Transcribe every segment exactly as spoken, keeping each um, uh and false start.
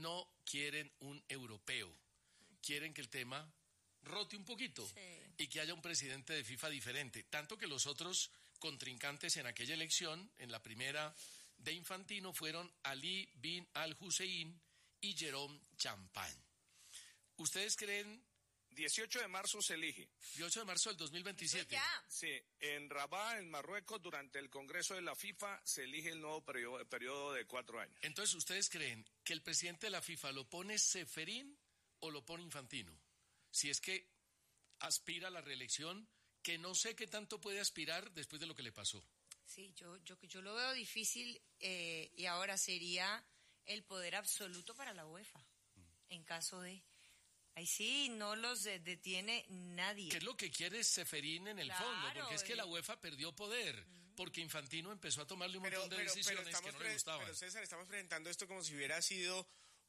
no quieren un europeo. Quieren que el tema rote un poquito sí. y que haya un presidente de FIFA diferente. Tanto que los otros contrincantes en aquella elección, en la primera de Infantino, fueron Ali bin al-Hussein y Jérôme Champagne. ¿Ustedes creen? dieciocho de marzo se elige. dieciocho de marzo del dos mil veintisiete. Ya. Sí, en Rabat, en Marruecos, durante el Congreso de la FIFA, se elige el nuevo periodo, periodo de cuatro años. Entonces, ¿ustedes creen que el presidente de la FIFA lo pone Ceferín o lo pone Infantino? Si es que aspira a la reelección, que no sé qué tanto puede aspirar después de lo que le pasó. Sí, yo yo, yo lo veo difícil eh, y ahora sería el poder absoluto para la UEFA, mm. en caso de... Ahí sí, no los detiene nadie. ¿Qué es lo que quiere Ceferín en el claro, fondo? Porque es que eh. la UEFA perdió poder, mm. porque Infantino empezó a tomarle un pero, montón de pero, decisiones pero que no pre- le gustaban. Pero César, estamos presentando esto como si hubiera sido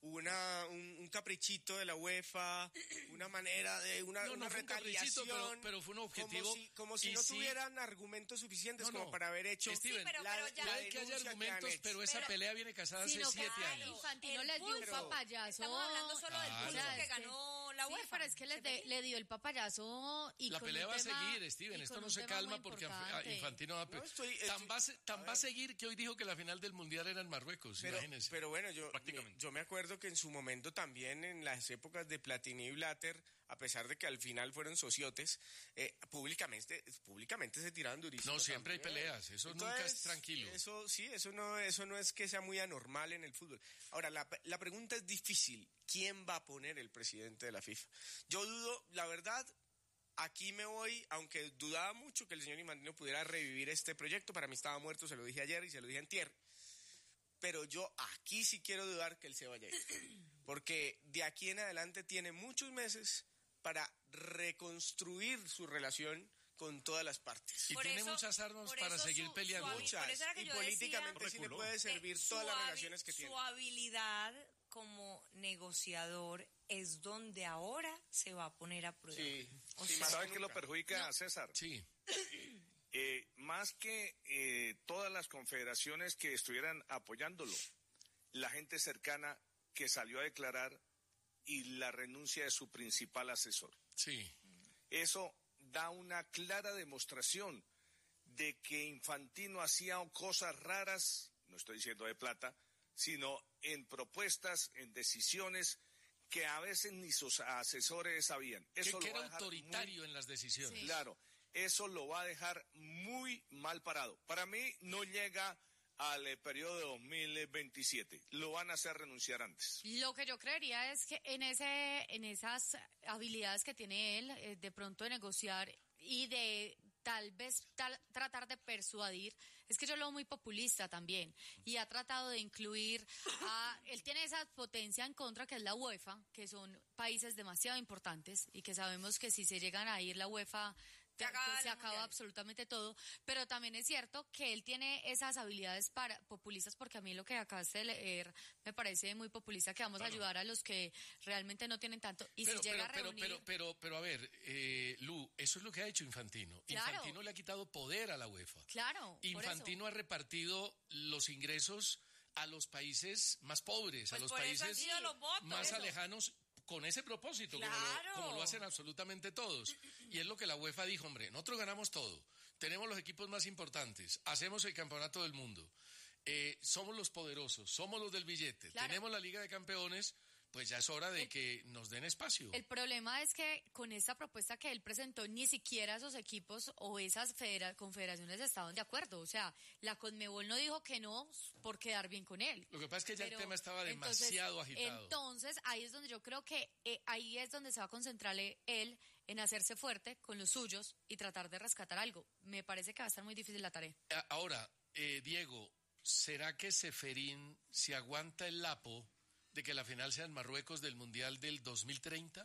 una un, un caprichito de la UEFA, una manera de una, no, no una fue un retaliación, pero, pero fue un objetivo. Como si, como si no sí, tuvieran argumentos suficientes no, no, como para haber hecho. Steven, sí, pero, la, pero ya, la puede que haya argumentos, que pero esa pero, pelea viene casada hace siete claro, años. Infantino les dio un papayazo. Estamos hablando solo del claro. pulso que ganó la UEFA. Sí, pero es que le, de, le dio el papayazo y la con pelea un va tema, a seguir, Steven. Esto no se calma porque importante. Infantino va a... No, estoy, estoy, tan va, tan va a seguir que hoy dijo que la final del Mundial era en Marruecos, pero, imagínense. Pero bueno, yo, yo me acuerdo que en su momento también en las épocas de Platini y Blatter, a pesar de que al final fueron sociotes, eh, públicamente públicamente se tiraban durísimo. No, siempre también. hay peleas, eso Entonces, nunca es tranquilo. Eso sí, eso no, eso no es que sea muy anormal en el fútbol. Ahora, la, la pregunta es difícil. ¿Quién va a poner el presidente de la FIFA? Yo dudo, la verdad, aquí me voy, aunque dudaba mucho que el señor Infantino pudiera revivir este proyecto, para mí estaba muerto, se lo dije ayer y se lo dije antier. Pero yo aquí sí quiero dudar que él se vaya a ir, porque de aquí en adelante tiene muchos meses para reconstruir su relación con todas las partes. Y por tiene eso, muchas armas para seguir su, peleando. Su, muchas, y políticamente sí le puede servir todas las habi- relaciones que su tiene. Su habilidad como negociador es donde ahora se va a poner a prueba. Sí, o sí, sea, ¿Sabes qué lo perjudica no. a César? Sí. Eh, más que eh, todas las confederaciones que estuvieran apoyándolo, la gente cercana que salió a declarar y la renuncia de su principal asesor. Sí. Eso da una clara demostración de que Infantino hacía cosas raras, no estoy diciendo de plata, sino en propuestas, en decisiones que a veces ni sus asesores sabían. Eso que, que lo era va a dejar autoritario muy, en las decisiones. Sí. Claro, eso lo va a dejar muy mal parado. Para mí no llega al eh, periodo de dos mil veintisiete. Lo van a hacer renunciar antes. Lo que yo creería es que en ese, en esas habilidades que tiene él, eh, de pronto de negociar y de tal vez tal, tratar de persuadir, es que yo lo veo muy populista también, y ha tratado de incluir a, él tiene esa potencia en contra que es la UEFA, que son países demasiado importantes y que sabemos que si se llegan a ir la UEFA se acaba, se acaba absolutamente todo, pero también es cierto que él tiene esas habilidades para populistas, porque a mí lo que acabaste de leer me parece muy populista, que vamos Claro. a ayudar a los que realmente no tienen tanto, y pero, si llega pero, a reunir... pero, pero, pero, pero, a ver, eh, Lu, eso es lo que ha hecho Infantino. Claro. Infantino le ha quitado poder a la UEFA. Claro, Infantino ha repartido los ingresos a los países más pobres, pues a los por eso han países sido los votos, más eso. alejanos, con ese propósito, Claro. como, lo, como lo hacen absolutamente todos. Y es lo que la UEFA dijo, hombre, nosotros ganamos todo, tenemos los equipos más importantes, hacemos el campeonato del mundo, eh, somos los poderosos, somos los del billete, Claro. tenemos la Liga de Campeones, pues ya es hora de el, que nos den espacio. El problema es que con esta propuesta que él presentó, ni siquiera esos equipos o esas federa- confederaciones estaban de acuerdo. O sea, la Conmebol no dijo que no por quedar bien con él. Lo que pasa es que ya Pero, el tema estaba demasiado entonces, agitado. Entonces, ahí es donde yo creo que eh, ahí es donde se va a concentrar él en hacerse fuerte con los suyos y tratar de rescatar algo. Me parece que va a estar muy difícil la tarea. Ahora, eh, Diego, ¿será que Ceferín se aguanta el lapo de que la final sea en Marruecos del Mundial del dos mil treinta?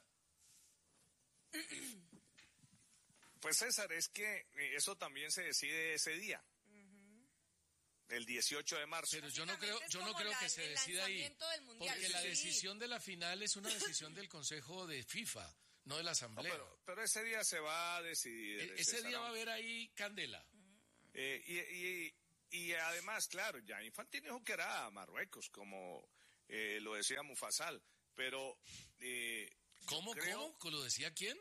Pues César, es que eso también se decide ese día, uh-huh. el dieciocho de marzo. Pero yo no creo, yo no creo la, que se decida ahí, porque sí. la decisión de la final es una decisión del Consejo de FIFA, no de la Asamblea. No, pero, pero ese día se va a decidir. El, ese César, día va a haber ahí candela. Eh, y, y, y además, claro, ya Infantino dijo que era Marruecos como eh, lo decía Mufasal, pero... Eh, ¿Cómo, creo, cómo? ¿Lo decía quién?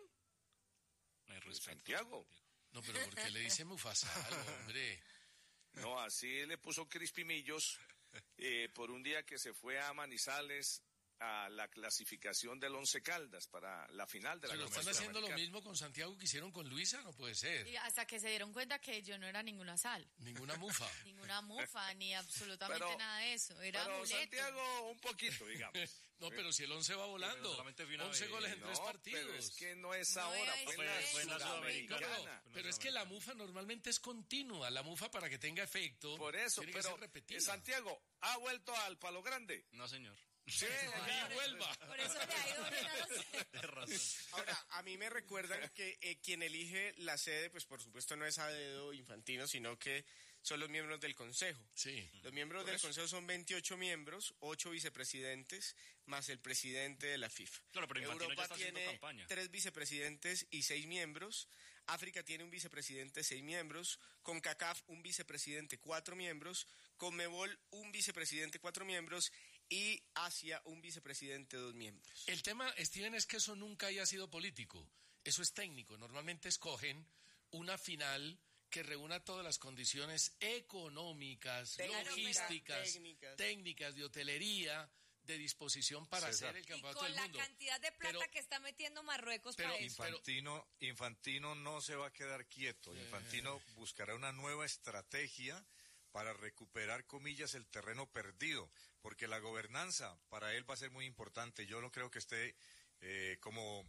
Santiago. No, pero ¿por qué le dice Mufasal, hombre? No, así le puso Crispimillos eh, por un día que se fue a Manizales a la clasificación del Once Caldas para la final de la Pero Copa están haciendo lo Sudamericana. mismo con Santiago que hicieron con Luisa, no puede ser. Y hasta que se dieron cuenta que yo no era ninguna sal, Ninguna mufa. ninguna mufa, ni absolutamente Pero- nada de eso. Era Pero amuleto. Santiago un poquito, digamos. No, pero si el once va volando. solamente vi una once vez. goles en No, tres partidos. pero es que no es No ahora, es fue, fue- en la fue en la Sudamericana. Pero, pero es que la mufa normalmente es continua. La mufa, para que tenga efecto, Por eso, tiene que pero ser repetida. eh, Santiago ha vuelto al Palo Grande. No, señor. Sí, Y vuelva. Por eso le ha ido bien a los- Tienes razón. Ahora, a mí me recuerdan que eh, quien elige la sede, pues por supuesto no es a dedo Infantino, sino que son los miembros del Consejo. Sí. Los miembros del Consejo son veintiocho miembros, ocho vicepresidentes, más el presidente de la FIFA. Claro, pero Infantino ya Europa está haciendo tiene campaña. tres vicepresidentes y seis miembros. África tiene un vicepresidente, seis miembros. CONCACAF, un vicepresidente, cuatro miembros. CONMEBOL, un vicepresidente, cuatro miembros. Y Asia, un vicepresidente, dos miembros. El tema, Steven, es que eso nunca haya sido político. Eso es técnico. Normalmente escogen una final que reúna todas las condiciones económicas, Técnicas, logísticas, técnicas. técnicas, de hotelería, de disposición para César. hacer el Y campeonato con del la mundo. cantidad de plata Pero- que está metiendo Marruecos pero- para eso. Infantino, Infantino no se va a quedar quieto. Infantino buscará una nueva estrategia para recuperar, comillas, el terreno perdido, porque la gobernanza para él va a ser muy importante. Yo no creo que esté eh, como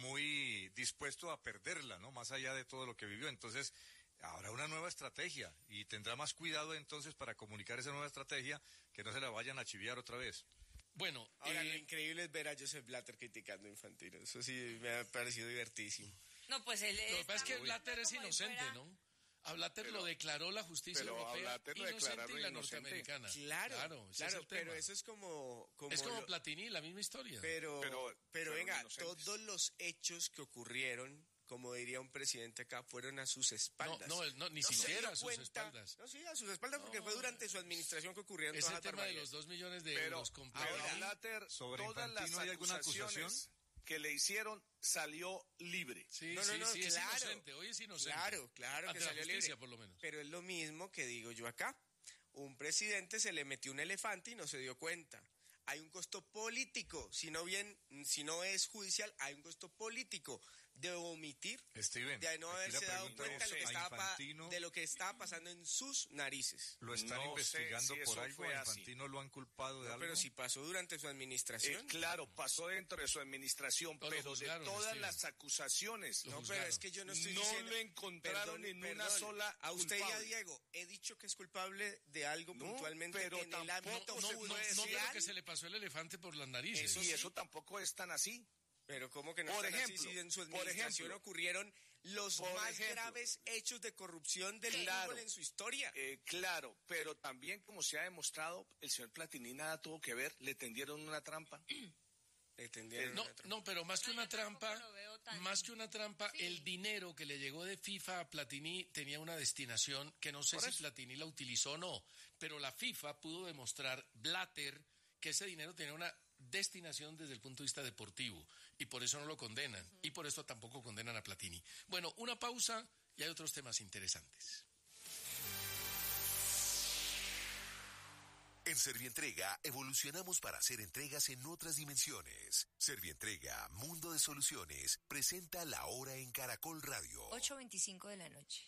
muy dispuesto a perderla, ¿no? Más allá de todo lo que vivió. Entonces, habrá una nueva estrategia y tendrá más cuidado entonces para comunicar esa nueva estrategia, que no se la vayan a chiviar otra vez. Bueno, Ahora, eh, lo increíble es ver a Joseph Blatter criticando a Infantino. Eso sí me ha parecido divertidísimo. No, pues él lo que pasa es que está Blatter es como si inocente, fuera- ¿no? A Blatter lo declaró la justicia pero a europea Blatter lo inocente declararon y la inocente. norteamericana. Claro, claro, ese claro, es el tema. pero eso es como... como es como lo- Platini, la misma historia. Pero, Pero pero, fueron venga, inocentes. todos los hechos que ocurrieron, como diría un presidente acá, fueron a sus espaldas. No, no, él no, ni se siquiera dio a sus cuenta- espaldas. No, sí, a sus espaldas, porque fue durante su administración que ocurrieron Ese todas las tema de barbaridades. los dos millones de Pero euros completos. ahora Blatter, ¿Sobre todas las Infantino hay alguna acusaciones acusación? que le hicieron salió libre. Sí, No, no, sí, no, sí, es claro. inocente, hoy es inocente. Claro, claro que Ante la salió justicia, libre. por lo menos. Pero es lo mismo que digo yo acá. Un presidente se le metió un elefante y no se dio cuenta. Hay un costo político. Si no bien, si no es judicial, hay un costo político de omitir, Steven, de no aquí haberse la dado pregunta cuenta es, de lo, que ¿a estaba, pa- Infantino de lo que estaba pasando en sus narices. lo están No sé investigando si por eso algo? fue ¿A así. Infantino lo han culpado de No, algo? pero si pasó durante su Eh, administración. claro, pasó dentro de su administración, Pero lo pero de juzgaron, todas Steven. las acusaciones Lo No, juzgaron. pero es que yo no estoy no diciendo... lo encontraron Perdón, en una perdón. sola A usted y a culpable. Diego, he dicho que es culpable de algo No, puntualmente pero en el tampoco ámbito No, se no, puede no, decir- pero que se le pasó el elefante por las narices. Eso y sí. eso tampoco es tan así. Pero ¿cómo que no Por están así ejemplo, si en su por administración ejemplo, ocurrieron los por más ejemplo, graves hechos de corrupción del claro, fútbol en su historia? Eh, claro, pero también, como se ha demostrado, el señor Platini nada tuvo que ver, le tendieron una trampa. Le tendieron No, una trampa. no, pero más que No, una yo tampoco trampa, lo veo tan- más que una trampa, Sí. el dinero que le llegó de FIFA a Platini tenía una destinación que no sé Por si eso. Platini la utilizó o no, pero la FIFA pudo demostrar, Blatter, que ese dinero tenía una destinación desde el punto de vista deportivo y por eso no lo condenan y por eso tampoco condenan a Platini. Bueno, una pausa y hay otros temas interesantes. En Servientrega evolucionamos para hacer entregas en otras dimensiones. Servientrega, Mundo de Soluciones, presenta La Hora en Caracol Radio. ocho veinticinco de la noche.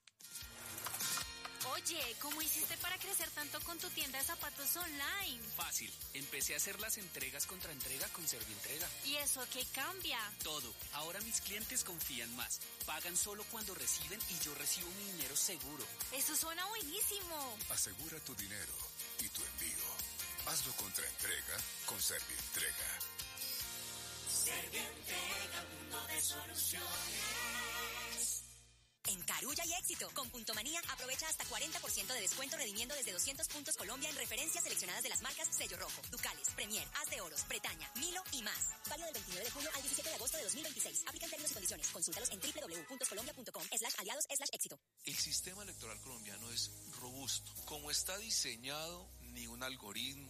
Oye, ¿cómo hiciste para crecer tanto con tu tienda de zapatos online? Fácil. Empecé a hacer las entregas contra entrega con Servientrega. ¿Y eso qué cambia? Todo. Ahora mis clientes confían más. Pagan solo cuando reciben y yo recibo mi dinero seguro. Eso suena buenísimo. Asegura tu dinero y tu envío. Hazlo contra entrega con Servientrega. Servientrega, mundo de soluciones. En Carulla hay éxito. Con Punto Manía aprovecha hasta cuarenta por ciento de descuento redimiendo desde doscientos puntos Colombia en referencias seleccionadas de las marcas Sello Rojo, Ducales, Premier, Haz de Oros, Bretaña, Milo y más. Válido del veintinueve de junio al diecisiete de agosto de dos mil veintiséis. Aplican términos y condiciones. Consúltalos en doble u doble u doble u punto colombia punto com slash aliados slash éxito. El sistema electoral colombiano es robusto. Como está diseñado, ni un algoritmo,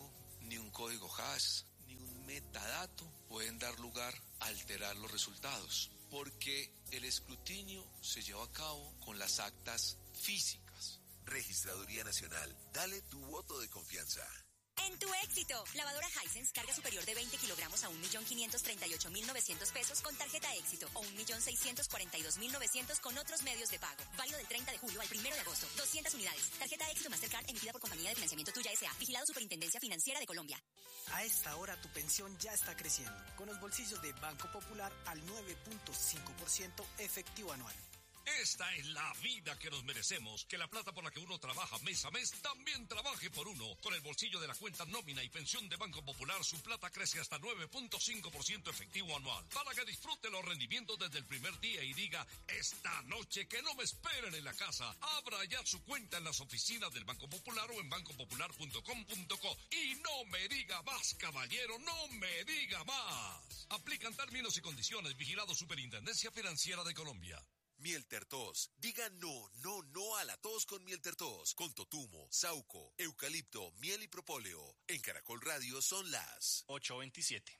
Ni un código hash, ni un metadato pueden dar lugar a alterar los resultados, porque el escrutinio se lleva a cabo con las actas físicas. Registraduría Nacional, dale tu voto de confianza. En tu éxito, lavadora Hisense, carga superior de veinte kilogramos a un millón quinientos treinta y ocho mil novecientos pesos con tarjeta éxito o un millón seiscientos cuarenta y dos mil novecientos con otros medios de pago. Válido del treinta de julio al primero de agosto. doscientas unidades. Tarjeta éxito Mastercard emitida por Compañía de Financiamiento Tuya S A. Vigilado Superintendencia Financiera de Colombia. A esta hora tu pensión ya está creciendo, con los bolsillos de Banco Popular al nueve punto cinco por ciento efectivo anual. Esta es la vida que nos merecemos, que la plata por la que uno trabaja mes a mes también trabaje por uno. Con el bolsillo de la cuenta nómina y pensión de Banco Popular, su plata crece hasta nueve punto cinco por ciento efectivo anual, para que disfrute los rendimientos desde el primer día y diga, esta noche que no me esperen en la casa. Abra ya su cuenta en las oficinas del Banco Popular o en banco popular punto com punto co. Y no me diga más, caballero, no me diga más. Aplican términos y condiciones. Vigilado Superintendencia Financiera de Colombia. Mieltertos. Diga no, no, no a la tos con Mieltertos. Con totumo, sauco, eucalipto, miel y propóleo. En Caracol Radio son las ocho veintisiete.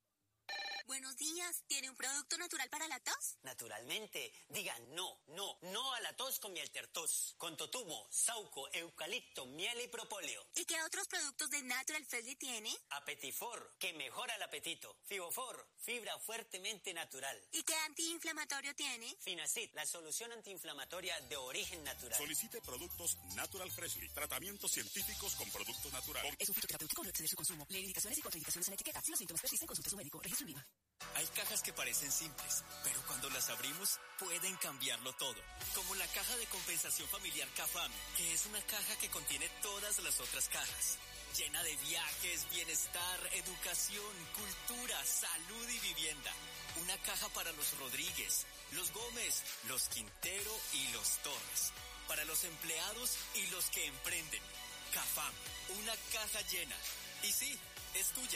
Buenos días, ¿tiene un producto natural para la tos? Naturalmente, diga no, no, no a la tos con Mieltertos. Con totumo, sauco, eucalipto, miel y propóleo. ¿Y qué otros productos de Natural Freshly tiene? Apetifor, que mejora el apetito. Fibofor, fibra fuertemente natural. ¿Y qué antiinflamatorio tiene? Finacid, la solución antiinflamatoria de origen natural. Solicite productos Natural Freshly, tratamientos científicos con productos naturales. Es un fitoterapéutico, no exceder su consumo. Lee indicaciones y contraindicaciones en etiqueta. Si los síntomas persisten, consulte a su médico. Registro en Viva. Hay cajas que parecen simples, pero cuando las abrimos pueden cambiarlo todo. Como la caja de compensación familiar CAFAM, que es una caja que contiene todas las otras cajas. Llena de viajes, bienestar, educación, cultura, salud y vivienda. Una caja para los Rodríguez, los Gómez, los Quintero y los Torres. Para los empleados y los que emprenden. CAFAM, una caja llena. Y sí, es tuya.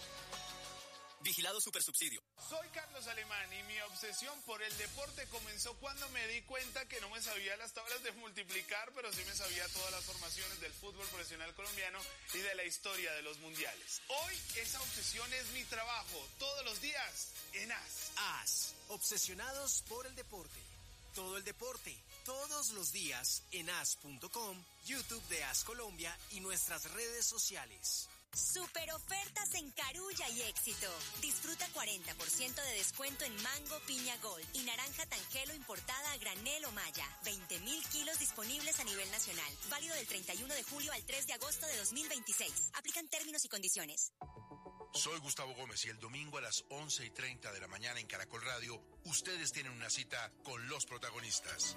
Vigilado Supersubsidio. Soy Carlos Alemán y mi obsesión por el deporte comenzó cuando me di cuenta que no me sabía las tablas de multiplicar, pero sí me sabía todas las formaciones del fútbol profesional colombiano y de la historia de los mundiales. Hoy esa obsesión es mi trabajo, todos los días en A S. A S, obsesionados por el deporte. Todo el deporte, todos los días en A S punto com, YouTube de A S Colombia y nuestras redes sociales. Super ofertas en Carulla y Éxito. Disfruta cuarenta por ciento de descuento en mango piña gold y naranja tangelo importada a granel o malla. veinte mil kilos disponibles a nivel nacional. Válido del treinta y uno de julio al tres de agosto de dos mil veintiséis. Aplican términos y condiciones. Soy Gustavo Gómez y el domingo a las once y treinta de la mañana en Caracol Radio, ustedes tienen una cita con los protagonistas.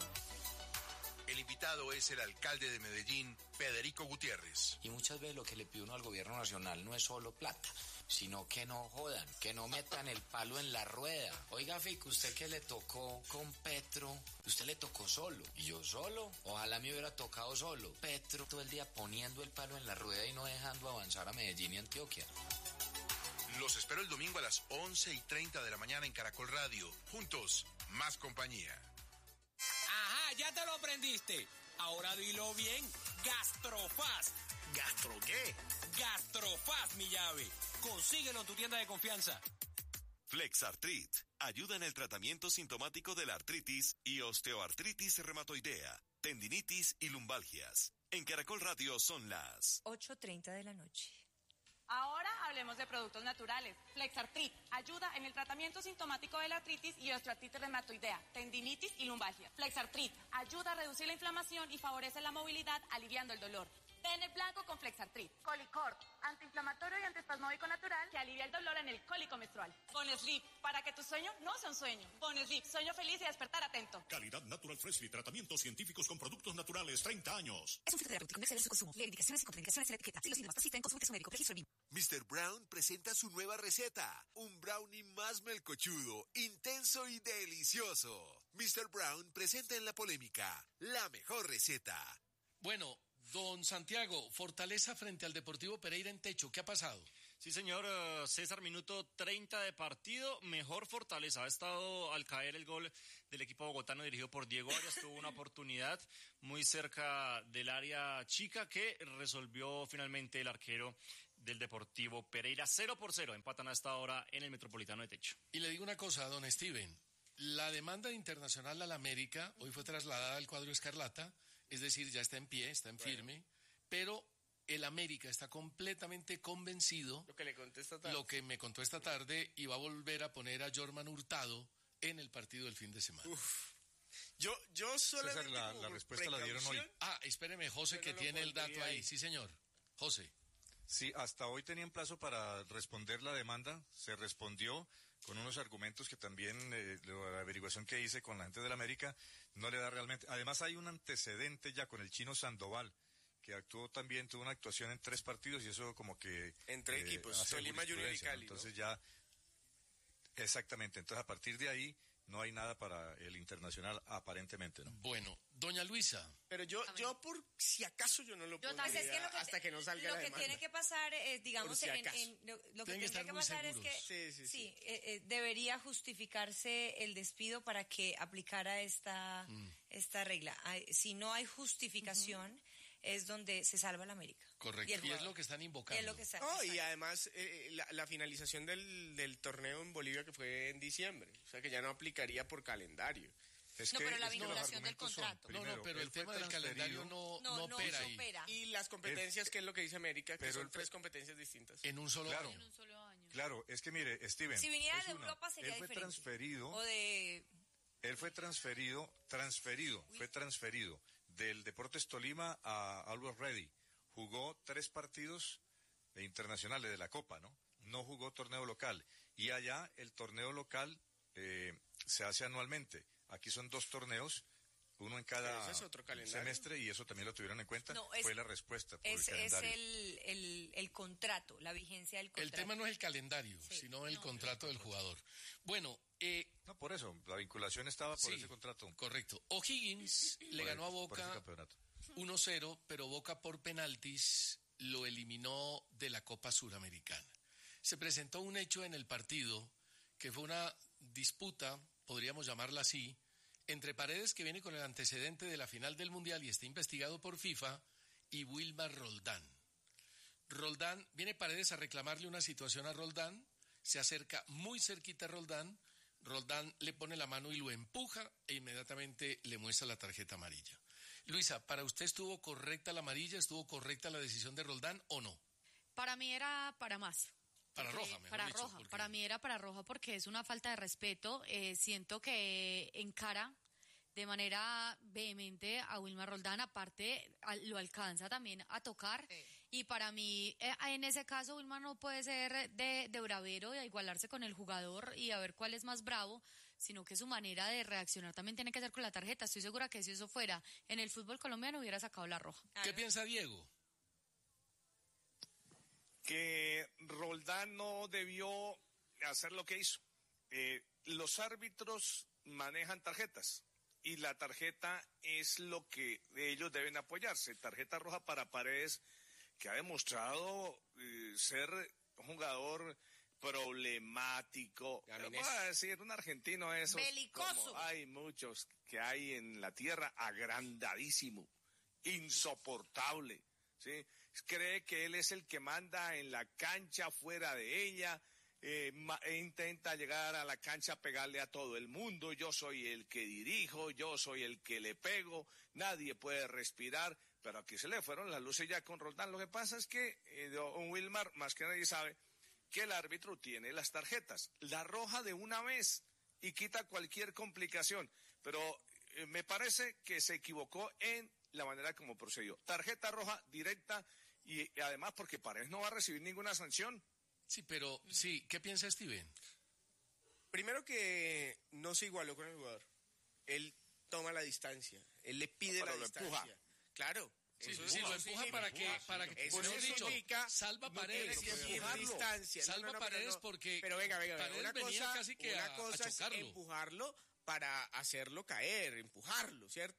El invitado es el alcalde de Medellín, Federico Gutiérrez. Y muchas veces lo que le pide uno al gobierno nacional no es solo plata, sino que no jodan, que no metan el palo en la rueda. Oiga, Fico, usted que le tocó con Petro, usted le tocó solo. ¿Y yo solo? Ojalá me hubiera tocado solo. Petro todo el día poniendo el palo en la rueda y no dejando avanzar a Medellín y Antioquia. Los espero el domingo a las once y treinta de la mañana en Caracol Radio. Juntos, más compañía. Ajá, ya te lo aprendiste. Ahora dilo bien. Gastrofast. ¿Gastro qué? Gastrofast, mi llave. Consíguelo en tu tienda de confianza. Flexartrit ayuda en el tratamiento sintomático de la artritis y osteoartritis reumatoidea, tendinitis y lumbalgias. En Caracol Radio son las ocho treinta de la noche. Ahora hablemos de productos naturales. Flexartrit ayuda en el tratamiento sintomático de la artritis y osteoartritis reumatoidea, tendinitis y lumbalgia. Flexartrit ayuda a reducir la inflamación y favorece la movilidad, aliviando el dolor. Ten el blanco con Flexartrit. Colicort, antiinflamatorio y antiespasmódico natural que alivia el dolor en el cólico menstrual. Bonesleep, para que tu sueño no sea un sueño. Bonesleep, sueño feliz y despertar atento. Calidad Natural Freshly, tratamientos científicos con productos naturales, treinta años. Es un fitoterapéutico, no exceder su consumo. Lee indicaciones y contraindicaciones en la etiqueta. Si los síntomas persisten, consulte a su médico. Registro en Viva. mister Brown presenta su nueva receta, un brownie más melcochudo, intenso y delicioso. mister Brown presenta en la polémica la mejor receta. Bueno, don Santiago, fortaleza frente al Deportivo Pereira en techo, ¿qué ha pasado? Sí, señor, uh, César, minuto treinta de partido, mejor fortaleza. Ha estado al caer el gol del equipo bogotano dirigido por Diego Arias, tuvo una oportunidad muy cerca del área chica que resolvió finalmente el arquero del Deportivo Pereira. Cero por cero, empatan a esta hora en el Metropolitano de Techo. Y le digo una cosa, don Steven. La demanda internacional al América hoy fue trasladada al cuadro escarlata, es decir, ya está en pie, está en firme, bueno. Pero el América está completamente convencido, lo que le conté esta tarde, lo que me contó esta tarde, y va a volver a poner a Jorman Hurtado en el partido del fin de semana. Uf. Yo, yo solamente César, la, la respuesta la dieron hoy. Ah, espéreme, José, que no tiene el dato ahí. ahí. Sí, señor. José. Sí, hasta hoy tenían plazo para responder la demanda. Se respondió con unos argumentos que también eh, la averiguación que hice con la gente de la América no le da realmente. Además hay un antecedente ya con el chino Sandoval, que actuó también, tuvo una actuación en tres partidos y eso como que... Entre eh, equipos, Tolima, Junior y Cali, ¿no? Entonces ya, exactamente, entonces a partir de ahí no hay nada para el internacional aparentemente, ¿no? Bueno, doña Luisa. Pero yo, yo por si acaso yo no lo puedo pues es que lo que hasta que no salga lo la que demanda. tiene que pasar, eh, digamos, si en, en, lo, lo que tiene tiene que, que pasar seguros. es que sí, sí, sí. sí eh, eh, debería justificarse el despido para que aplicara esta, mm. esta regla. Hay, si no hay justificación, uh-huh. es donde se salva la América. Correcto, y, y es lo que están invocando. Es lo que está, oh, y además eh, la, la finalización del, del torneo en Bolivia que fue en diciembre, o sea que ya no aplicaría por calendario. Es no, que, pero la vinculación del contrato. Son, primero, no, no, pero el tema del calendario no, no, no, no opera ahí. Opera. Y las competencias, el, que es lo que dice América, que son tres competencias distintas. En un solo claro, año. En un solo año. Claro, es que mire, Steven. Si viniera de una, Europa sería él fue diferente. transferido. O de... Él fue transferido, transferido, Uy. fue transferido del Deportes Tolima a Always Ready. Jugó tres partidos de internacionales de la Copa, ¿no? No jugó torneo local. Y allá el torneo local eh, se hace anualmente. Aquí son dos torneos, uno en cada es otro semestre, y eso también lo tuvieron en cuenta. No, es, Fue la respuesta por es, el calendario. Es el, el, el contrato, la vigencia del contrato. El tema no es el calendario, sí. sino el no, contrato no, del jugador. Bueno, eh, no, por eso, la vinculación estaba por sí, ese contrato. Correcto. O'Higgins le ganó a Boca uno cero, pero Boca por penaltis lo eliminó de la Copa Suramericana. Se presentó un hecho en el partido que fue una disputa, podríamos llamarla así, entre Paredes, que viene con el antecedente de la final del Mundial y está investigado por FIFA, y Wilmar Roldán. Roldán, viene Paredes a reclamarle una situación a Roldán, se acerca muy cerquita a Roldán, Roldán le pone la mano y lo empuja e inmediatamente le muestra la tarjeta amarilla. Luisa, ¿para usted estuvo correcta la amarilla, estuvo correcta la decisión de Roldán o no? Para mí era para más. Para roja, mejor Para dicho, roja, porque... para mí era para roja porque es una falta de respeto. Eh, siento que encara de manera vehemente a Wilmar Roldán, aparte a, lo alcanza también a tocar. Sí. Y para mí, eh, en ese caso, Wilmar no puede ser de, de bravero y a igualarse con el jugador y a ver cuál es más bravo, sino que su manera de reaccionar también tiene que ser con la tarjeta. Estoy segura que si eso fuera en el fútbol colombiano hubiera sacado la roja. ¿Qué ah, piensa Diego? Que Roldán no debió hacer lo que hizo. Eh, los árbitros manejan tarjetas y la tarjeta es lo que ellos deben apoyarse. Tarjeta roja para Paredes, que ha demostrado eh, ser un jugador problemático. Voy a decir, un argentino esos. Belicoso. Como hay muchos que hay en la tierra, agrandadísimo, insoportable, ¿sí? Cree que él es el que manda en la cancha, fuera de ella, eh, ma- e intenta llegar a la cancha a pegarle a todo el mundo. Yo soy el que dirijo, yo soy el que le pego, nadie puede respirar, pero aquí se le fueron las luces ya con Roldán. Lo que pasa es que eh, don Wilmar, más que nadie sabe, que el árbitro tiene las tarjetas, la roja de una vez y quita cualquier complicación, pero eh, me parece que se equivocó en la manera como procedió. Tarjeta roja directa y, y además porque Paredes no va a recibir ninguna sanción. Sí, pero sí, ¿qué piensa Steven? Primero que no se igualó con el jugador. Él toma la distancia, él le pide no, la lo distancia. Empuja. Claro. Sí, eso sí, es, lo empuja sí, para sí, que, empuja. para que, Eso por eso significa, dicho, salva no Paredes, tiene que empujarlo. Distancia. salva no, no, no, Paredes no. porque pero venga, venga, venga. Paredes Una venía cosa, casi que una a, cosa a chocarlo. es empujarlo para hacerlo caer, empujarlo, ¿cierto?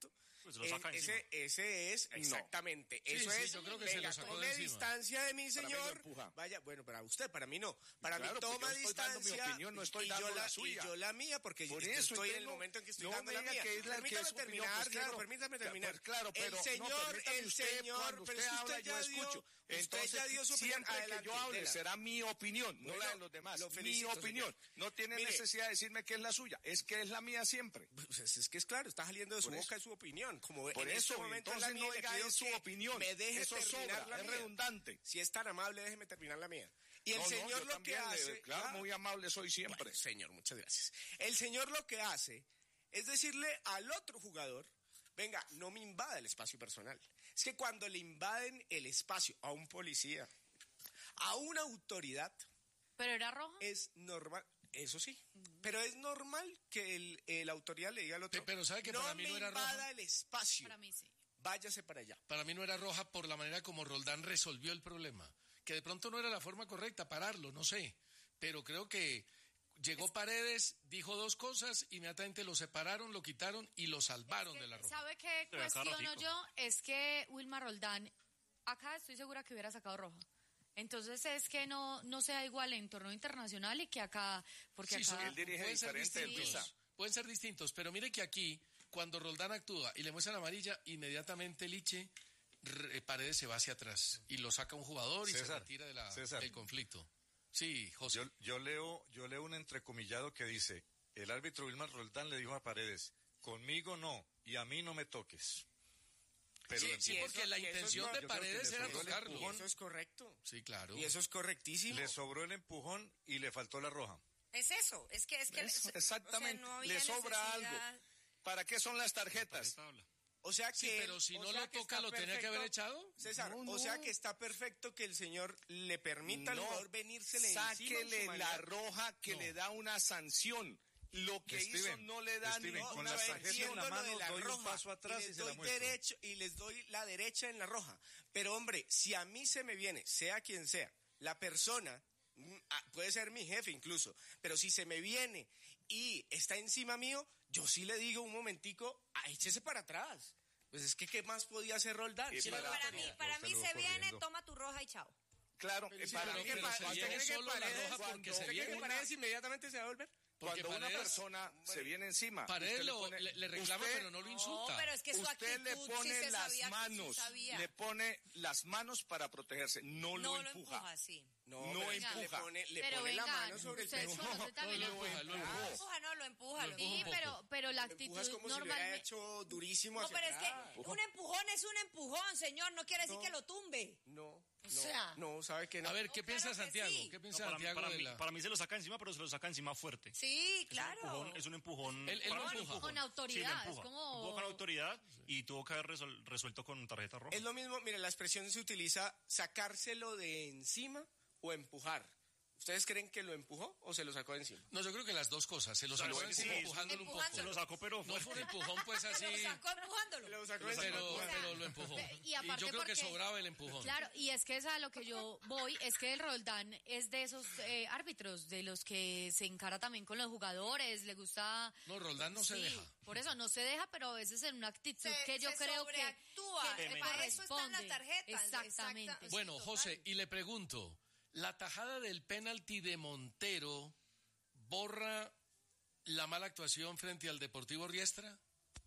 Pues lo saca eh, ese, ese es, exactamente, no. eso sí, es, sí, yo creo que venga, se lo sacó tome de encima. distancia de mi Para señor, mí vaya, bueno, para usted, para mí no, para Claro, mí toma pues yo estoy dando mi distancia, opinión, no estoy y, dando yo la la, suya. y yo la mía, porque Por yo eso, estoy en y el no- momento en que estoy no dando me la diga mía. que es la- que Permítame es su opinión, terminar, pues Diego, claro. permítame Ya, terminar. pues claro, pero el no, señor, permítame el usted, señor, cuando pero usted es que habla, usted yo ya escucho. dio, usted Entonces, ya dio su opinión. siempre que Adelante, yo hable dela. será mi opinión, no Bueno, la de los demás. lo Mi felicito, opinión. señor. No tiene Mire, necesidad de decirme que es la suya, es que es la mía siempre. Pues es, es que es claro, está saliendo de su Por boca eso. su opinión. Como Por en eso, este momento es la entonces mía, no le diga pido es su que opinión. me deje Eso terminar sobra, la es mía. redundante. Si es tan amable, déjeme terminar la mía. Y el No, no, señor yo lo también, que le- hace... claro, ah, muy amable soy siempre. bueno, señor, muchas gracias. El señor lo que hace es decirle al otro jugador, venga, no me invada el espacio personal. Es que cuando le invaden el espacio a un policía, a una autoridad... ¿Pero era roja? Es normal, eso sí, pero es normal que el, el autoridad le diga al otro, Pero ¿sabe que no para mí me no era invada roja? el espacio, Para mí sí. váyase para allá. Para mí no era roja por la manera como Roldán resolvió el problema. Que de pronto no era la forma correcta, pararlo, no sé. Pero creo que llegó Paredes, dijo dos cosas, inmediatamente lo separaron, lo quitaron y lo salvaron de la roja. ¿Sabe qué Pero acá cuestiono rojico. yo? Es que Wilmar Roldán, acá estoy segura que hubiera sacado roja. Entonces es que no, no sea igual en torneo internacional y que acá, porque Sí, acá... son- pueden ser distintos, pueden ser distintos, pero mire que aquí, cuando Roldán actúa y le muestran amarilla, inmediatamente Liche, re- Paredes se va hacia atrás y lo saca un jugador y se César, retira de la, César. del conflicto. Sí, José. Yo, yo leo, yo leo un entrecomillado que dice, el árbitro Wilmar Roldán le dijo a Paredes, conmigo no, y a mí no me toques. Pero Sí, le sí, empujó. porque la Yo creo intención que de le Paredes sobró era el tocarlo. empujón. Eso es correcto. Sí, claro. Y eso es correctísimo. Le sobró el empujón y le faltó la roja. Es eso, es que es que Eso, o sea, exactamente, no había le sobra necesidad. algo. ¿Para qué son las tarjetas? O sea que... Sí, pero si o no sea lo que toca, está ¿lo tenía que haber perfecto. echado? César, No, o no. sea que está perfecto que el señor le permita al No, jugador venírsele encima en su sáquele la manera. roja que No. le da una sanción. Lo que hizo Steven, no le da Steven, ni con una la sanción. tarjeta en la Entiendo lo mano, de la doy un roja, paso atrás y y les se la doy muestro. derecho y les doy la derecha en la roja. Pero hombre, si a mí se me viene, sea quien sea, la persona, mm, ah, puede ser mi jefe incluso, pero si se me viene y está encima mío, yo sí le digo un momentico, ah, échese para atrás. Pues es que, ¿qué más podía hacer Roldán? Y Sí, para- la Para autoridad. mí, para mí se viene, toma tu roja y chao. Claro, Pero sí, para pero- mí pero pa- se ¿usted viene cree que solo la Paredes- roja porque cuando- se ¿usted cree viene que una- Paredes inmediatamente se va a volver? Porque Cuando una Paredes- persona se viene encima, Paredes usted le lo- pone- le, le reclama, usted- pero no lo insulta. No, pero es que su usted le actitud pone sí se las sabía, sí manos, sabía. le pone las manos para protegerse, no, No lo lo empuja. empuja, sí. No, No pero es que empuja. le pone, le Pero pone la venga, mano sobre el ustedes pecho. conocen también lo la- empuja, lo empuja. Lo empuja, no, lo empuja. Lo Sí, empuja. pero, pero la Lo empujas actitud como si lo hubiera normalmente... hecho durísimo No, hacia pero es atrás. que un empujón es un empujón, señor. No quiere decir No. que lo tumbe. No, O no, sea. no, ¿sabe qué? No. A ver, ¿qué No, piensa claro que Santiago? sí. ¿Qué No, piensa para, mí, Santiago para, de mí, la...? para mí se lo saca encima, pero se lo saca encima fuerte. Sí, claro. Empujón, es un empujón. Él- él para lo mí es un empuja. Con autoridad, Sí, lo es empuja. como- Empujó con autoridad y tuvo que haber resol- resuelto con tarjeta roja. Es lo mismo, mire, la expresión se utiliza sacárselo de encima o empujar. ¿Ustedes creen que lo empujó o se lo sacó de encima? No, yo creo que las dos cosas. Se lo sacó Sí, encima sí, empujándolo un poco. Se lo sacó, pero No fue un empujón, pues así. Lo sacó empujándolo. Lo sacó Pero, encima. pero lo empujó. Y Y aparte yo creo que porque- sobraba el empujón. Claro, y es que es a lo que yo voy, es que el Roldán es de esos eh, árbitros, de los que se encara también con los jugadores, le gusta... No, Roldán no se Sí, deja. por eso no se deja, pero a veces en una actitud Se- que yo se creo que, sobreactúa. que Para eso está en la corresponde. tarjeta. Exactamente. Exacta- Bueno, sí, total. José, y le pregunto, ¿la tajada del penalti de Montero borra la mala actuación frente al Deportivo Riestra?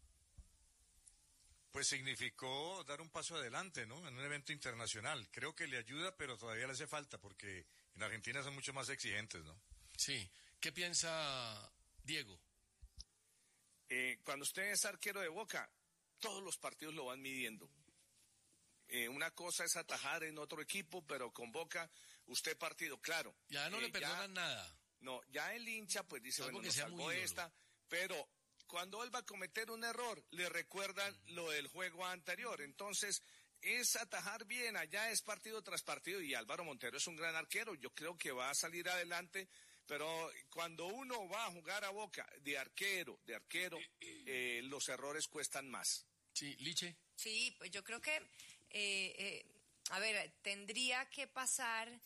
Pues significó dar un paso adelante, ¿no? En un evento internacional. Creo que le ayuda, pero todavía le hace falta, porque en Argentina son mucho más exigentes, ¿no? Sí. ¿Qué piensa Diego? Eh, cuando usted es arquero de Boca, todos los partidos lo van midiendo. Eh, una cosa es atajar en otro equipo, pero con Boca, usted partido, claro. Ya no eh, le perdonan nada. No, ya el hincha pues dice, Salvo bueno, que nos sea salvó muy ídolo. esta, pero cuando él va a cometer un error, le recuerdan lo del juego anterior. Entonces, es atajar bien, allá es partido tras partido, y Álvaro Montero es un gran arquero, yo creo que va a salir adelante, pero cuando uno va a jugar a Boca de arquero, de arquero, eh, los errores cuestan más. Sí, Liche. Sí, pues yo creo que, eh, eh, a ver, tendría que pasar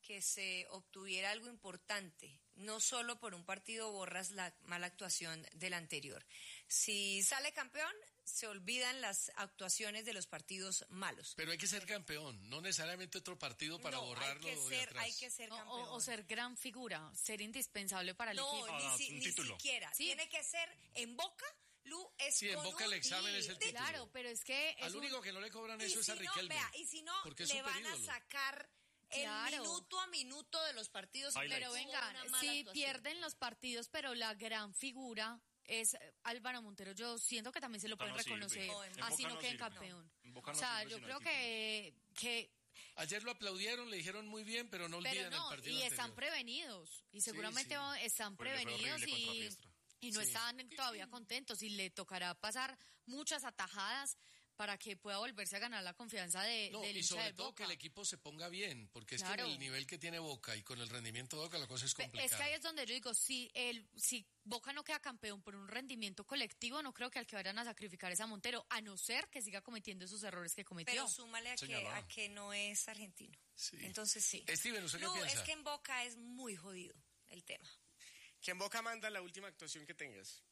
que se obtuviera algo importante. No solo por un partido borras la mala actuación del anterior. Si sale campeón, se olvidan las actuaciones de los partidos malos. Pero hay que ser campeón, no necesariamente otro partido para no, borrarlo hay que de ser, atrás. hay que ser campeón. O, o ser gran figura, ser indispensable para el no, equipo. ni, si, ni siquiera. Sí. Tiene que ser en Boca. Lu es sí, en Boca el examen es el título. Claro, pero es que... Es Al un... único que no le cobran eso y es si a Riquelme. No, vea, y si no, le van a sacar... Claro. El minuto a minuto de los partidos. Pero vengan, sí pierden los partidos, pero la gran figura es Álvaro Montero. Yo siento que también se lo pueden no reconocer, no, así no queden campeón. No. O sea, yo creo que, que... Ayer lo aplaudieron, le dijeron muy bien, pero no olviden pero no, el partido y anterior. Están prevenidos, y seguramente sí, sí. están pues prevenidos y, y no sí. están todavía contentos, y le tocará pasar muchas atajadas para que pueda volverse a ganar la confianza de, no, del y hincha sobre de todo Boca. Que el equipo se ponga bien, porque es claro. que en el nivel que tiene Boca y con el rendimiento de Boca la cosa es complicada. Es que ahí es donde yo digo, si el si Boca no queda campeón por un rendimiento colectivo, no creo que al que vayan a sacrificar es a Montero, a no ser que siga cometiendo esos errores que cometió. Pero súmale a, que, a que no es argentino. Sí. Entonces sí. Steven, ¿usted qué no, piensa? Es que en Boca es muy jodido el tema. Que en Boca manda la última actuación que tengas.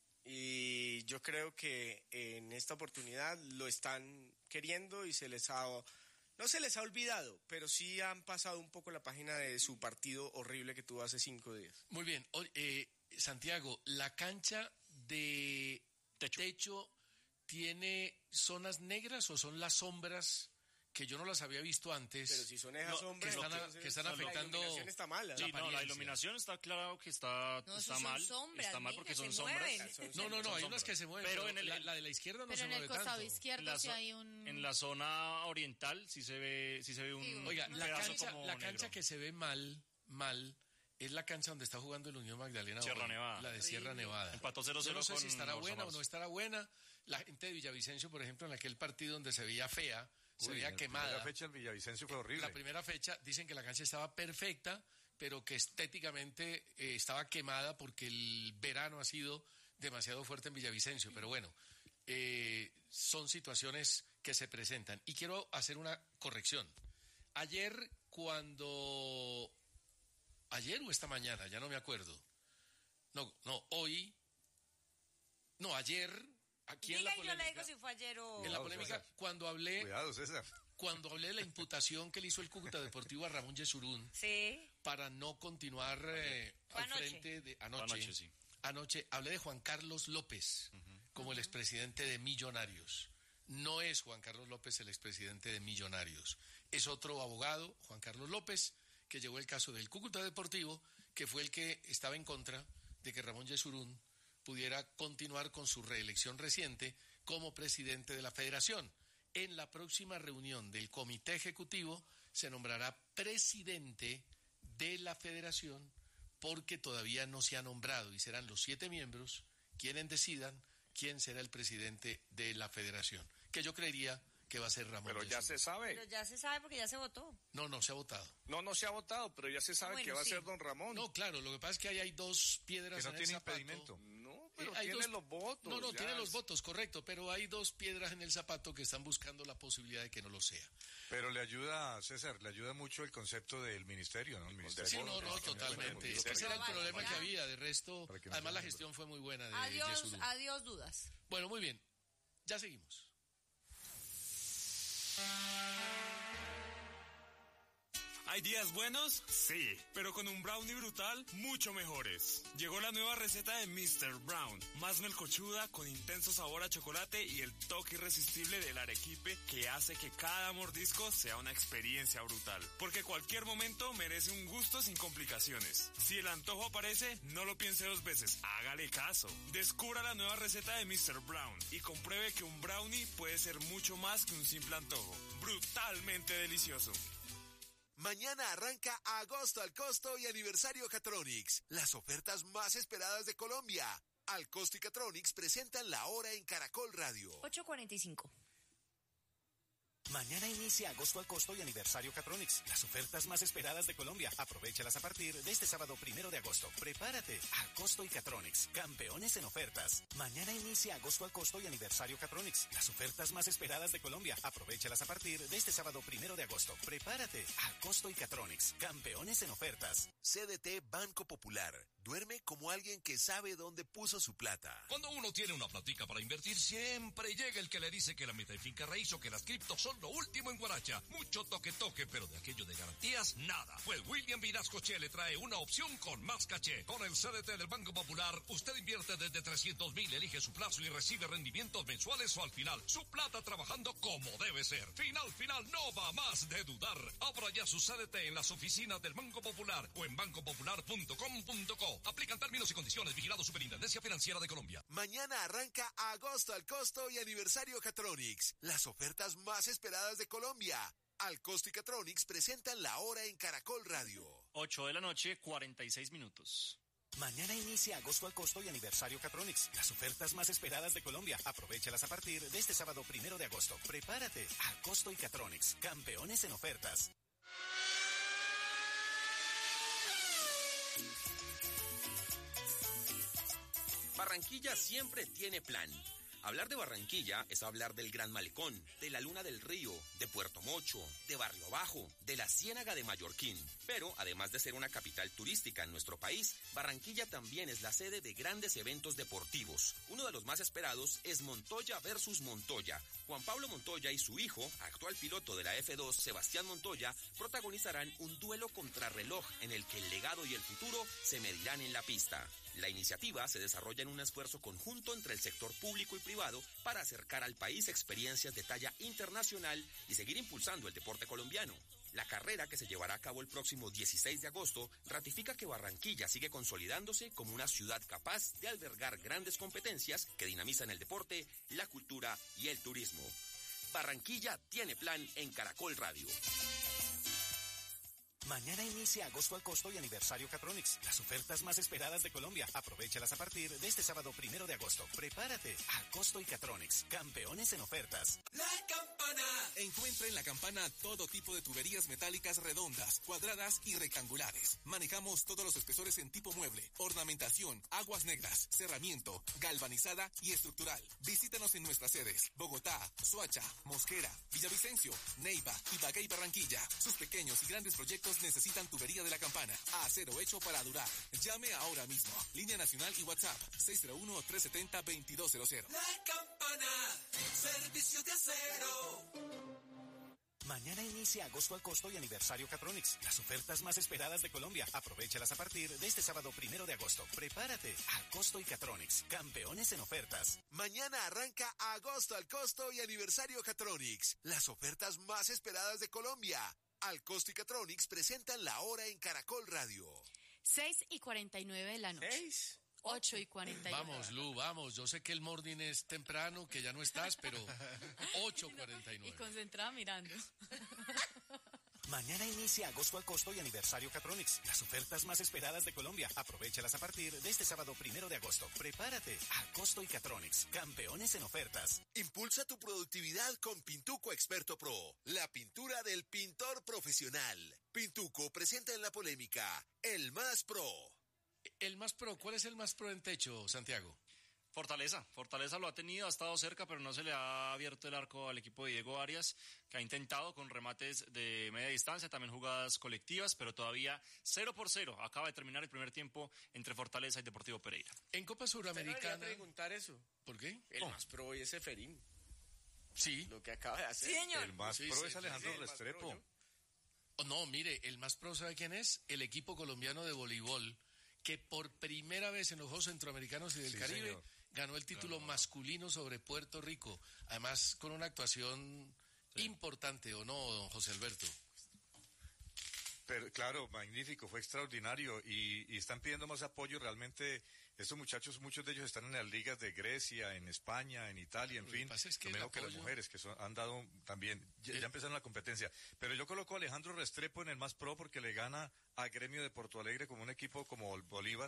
Y yo creo que en esta oportunidad lo están queriendo y se les ha, no se les ha olvidado, pero sí han pasado un poco la página de su partido horrible que tuvo hace cinco días. Muy bien. Eh, Santiago, ¿la cancha de techo. techo tiene zonas negras o son las sombras que yo no las había visto antes? Pero si son esas no, sombras, que están, entonces, que están afectando. La iluminación está mala. Sí, no, la iluminación está claro que está, no, está son mal. Sombras, está mal porque son sombras. Mueven. No, no, no, hay unas que se mueven. Pero, pero en el, la, la de la izquierda no pero se en mueve el costado tanto. izquierdo la, sí hay un... En la zona oriental sí se ve, sí se ve un. Sí, oiga, un la pedazo cancha, como la negro. cancha que se ve mal, mal. Es la cancha donde está jugando el Unión Magdalena. Sierra hoy, Nevada. La de Sierra Nevada. Empató cero cero Yo no sé con si estará Orsa buena Mars. o no estará buena. La gente de Villavicencio, por ejemplo, en aquel partido donde se veía fea, Uy, se veía quemada. La primera fecha en Villavicencio fue horrible. La primera fecha dicen que la cancha estaba perfecta, pero que estéticamente eh, estaba quemada porque el verano ha sido demasiado fuerte en Villavicencio. Pero bueno, eh, son situaciones que se presentan. Y quiero hacer una corrección. Ayer cuando... Ayer o esta mañana, ya no me acuerdo. No, no, hoy. No, ayer, aquí Diga en la y polémica. yo le digo si fue ayer o... En la polémica, César. cuando hablé... Cuidado, César. Cuando hablé de la imputación que le hizo el Cúcuta Deportivo a Ramón Yesurún sí. para no continuar eh, al anoche. frente de... Anoche, Anoche, sí. Anoche hablé de Juan Carlos López uh-huh. como uh-huh. el expresidente de Millonarios. No es Juan Carlos López el expresidente de Millonarios. Es otro abogado, Juan Carlos López, que llevó el caso del Cúcuta Deportivo, que fue el que estaba en contra de que Ramón Yesurún pudiera continuar con su reelección reciente como presidente de la federación. En la próxima reunión del comité ejecutivo se nombrará presidente de la federación porque todavía no se ha nombrado y serán los siete miembros quienes decidan quién será el presidente de la federación, que yo creería que va a ser Ramón Pero Yesurún. ya se sabe. Pero ya se sabe porque ya se votó. No, no se ha votado. No, no se ha votado, pero ya se sabe bueno, que va sí. a ser don Ramón. No, claro, lo que pasa es que ahí hay dos piedras que no en tiene el zapato. impedimento. No, pero Eh, hay tiene dos- los votos. No, no, ya. tiene los votos, correcto, pero hay dos piedras en el zapato que están buscando la posibilidad de que no lo sea. Pero le ayuda, César, le ayuda mucho el concepto del ministerio, ¿no? El ministerio. Sí, de no, Bonos, no, que tiene totalmente. cuenta Es que ese era el Vale, problema ya. que había. De resto, Para que no además se la entienda. gestión fue muy buena de Adiós, Yesurún. adiós dudas. Bueno, muy bien. Ya seguimos. ¿Hay días buenos? Sí, pero con un brownie brutal, mucho mejores. Llegó la nueva receta de mister Brown, más melcochuda, con intenso sabor a chocolate y el toque irresistible del arequipe que hace que cada mordisco sea una experiencia brutal. Porque cualquier momento merece un gusto sin complicaciones. Si el antojo aparece, no lo piense dos veces, hágale caso. Descubra la nueva receta de mister Brown y compruebe que un brownie puede ser mucho más que un simple antojo. Brutalmente delicioso. Mañana arranca Agosto al Costo y Aniversario Catronics, las ofertas más esperadas de Colombia. Al Costo y Catronics presentan la hora en Caracol Radio. ocho cuarenta y cinco. Mañana inicia agosto al costo y aniversario Catronics. Las ofertas más esperadas de Colombia. Aprovéchalas a partir de este sábado primero de agosto. Prepárate. Al costo y Catronics. Campeones en ofertas. Mañana inicia agosto al costo y aniversario Catronics. Las ofertas más esperadas de Colombia. Aprovéchalas a partir de este sábado primero de agosto. Prepárate. Al costo y Catronics. Campeones en ofertas. C D T Banco Popular. Duerme como alguien que sabe dónde puso su plata. Cuando uno tiene una platica para invertir, siempre llega el que le dice que la meta en finca raíz o que las criptos son lo último en Guaracha. Mucho toque toque, pero de aquello de garantías, nada. Pues William Vinasco Che le trae una opción con más caché. Con el C D T del Banco Popular, usted invierte desde trescientos mil, elige su plazo y recibe rendimientos mensuales o al final. Su plata trabajando como debe ser. Final, final, no va más de dudar. Abra ya su C D T en las oficinas del Banco Popular o en banco popular punto com punto co. Aplican términos y condiciones. Vigilado Superintendencia Financiera de Colombia. Mañana arranca agosto al costo y aniversario Catronics. Las ofertas más esperadas de Colombia. Al costo y Catronics presentan la hora en Caracol Radio. ocho de la noche, cuarenta y seis minutos. Mañana inicia agosto al costo y aniversario Catronics. Las ofertas más esperadas de Colombia. Aprovéchalas a partir de este sábado primero de agosto. Prepárate. Al costo y Catronics. Campeones en ofertas. Barranquilla siempre tiene plan. Hablar de Barranquilla es hablar del Gran Malecón, de la Luna del Río, de Puerto Mocho, de Barrio Bajo, de la Ciénaga de Mallorquín. Pero, además de ser una capital turística en nuestro país, Barranquilla también es la sede de grandes eventos deportivos. Uno de los más esperados es Montoya versus Montoya. Juan Pablo Montoya y su hijo, actual piloto de la F dos, Sebastián Montoya, protagonizarán un duelo contrarreloj en el que el legado y el futuro se medirán en la pista. La iniciativa se desarrolla en un esfuerzo conjunto entre el sector público y privado para acercar al país experiencias de talla internacional y seguir impulsando el deporte colombiano. La carrera, que se llevará a cabo el próximo dieciséis de agosto, ratifica que Barranquilla sigue consolidándose como una ciudad capaz de albergar grandes competencias que dinamizan el deporte, la cultura y el turismo. Barranquilla tiene plan en Caracol Radio. Mañana inicia agosto al costo y aniversario Catronics. Las ofertas más esperadas de Colombia. Aprovéchalas a partir de este sábado primero de agosto. Prepárate. Al costo y Catronics. Campeones en ofertas. La Campana. Encuentra en La Campana todo tipo de tuberías metálicas redondas, cuadradas y rectangulares. Manejamos todos los espesores en tipo mueble, ornamentación, aguas negras, cerramiento, galvanizada y estructural. Visítanos en nuestras sedes: Bogotá, Soacha, Mosquera, Villavicencio, Neiva, Ibagué y Barranquilla. Sus pequeños y grandes proyectos necesitan tubería de La Campana. Acero hecho para durar. Llame ahora mismo. Línea nacional y WhatsApp seis cero uno, tres siete cero, dos dos cero cero. La Campana, servicio de acero. Mañana inicia agosto al costo y aniversario Catronics. Las ofertas más esperadas de Colombia. Aprovéchalas a partir de este sábado primero de agosto. Prepárate. Al costo y Catronics. Campeones en ofertas. Mañana arranca agosto al costo y aniversario Catronics. Las ofertas más esperadas de Colombia. Al costo y Catronics presentan la hora en Caracol Radio. seis y cuarenta y nueve de la noche. ¿Seis? ocho y cuarenta y nueve. Vamos, Lu, vamos. Yo sé que el morning es temprano, que ya no estás, pero ocho cuarenta y nueve. Y concentrada mirando. Mañana inicia agosto al costo y aniversario Catronics. Las ofertas más esperadas de Colombia. Aprovéchalas a partir de este sábado primero de agosto. Prepárate. Al costo y Catronics. Campeones en ofertas. Impulsa tu productividad con Pintuco Experto Pro. La pintura del pintor profesional. Pintuco presenta en la polémica el más pro. El más pro, ¿cuál es el más pro en techo, Santiago? Fortaleza, Fortaleza lo ha tenido, ha estado cerca, pero no se le ha abierto el arco al equipo de Diego Arias, que ha intentado con remates de media distancia, también jugadas colectivas, pero todavía cero por cero. Acaba de terminar el primer tiempo entre Fortaleza y Deportivo Pereira. En Copa Suramericana... ¿Usted preguntar eso? ¿Por qué? El oh. más pro es Seferín. Sí. Lo que acaba de hacer. Sí, señor. El más sí, pro sí, es Alejandro sí, Restrepo. Pro, oh, no, mire, el más pro, ¿sabe quién es? El equipo colombiano de voleibol, que por primera vez en los Juegos Centroamericanos y del Sí, Caribe señor. ganó el título Ganó. masculino sobre Puerto Rico. Además, con una actuación sí. importante, ¿o no, don José Alberto? Pero, claro, magnífico, fue extraordinario y, y están pidiendo más apoyo. Realmente estos muchachos, muchos de ellos están en las ligas de Grecia, en España, en Italia, en Lo fin. que pasa es que lo el mismo que las apoyo- mujeres que son- han dado también, ya, El- ya empezaron la competencia. Pero yo coloco a Alejandro Restrepo en el más pro porque le gana a Gremio de Porto Alegre como un equipo como el Bolívar